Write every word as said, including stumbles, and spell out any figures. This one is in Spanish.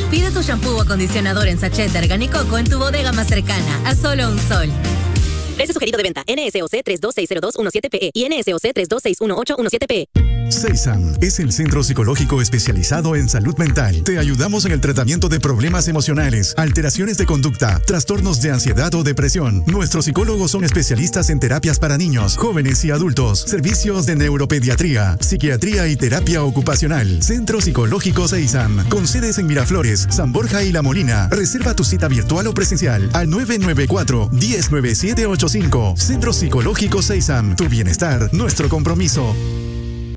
Pide tu shampoo o acondicionador en sachet de Arganicoco en tu bodega más cercana, a solo un sol. Precio sugerido de venta: N S O C tres dos seis cero dos uno siete P E y N S O C tres dos seis uno ocho uno siete P E. CEISAM es el centro psicológico especializado en salud mental. Te ayudamos en el tratamiento de problemas emocionales, alteraciones de conducta, trastornos de ansiedad o depresión. Nuestros psicólogos son especialistas en terapias para niños, jóvenes y adultos, servicios de neuropediatría, psiquiatría y terapia ocupacional. Centro Psicológico CEISAM, con sedes en Miraflores, San Borja y La Molina. Reserva tu cita virtual o presencial al nueve nueve cuatro, uno cero nueve siete ocho cinco. Centro Psicológico CEISAM, tu bienestar, nuestro compromiso.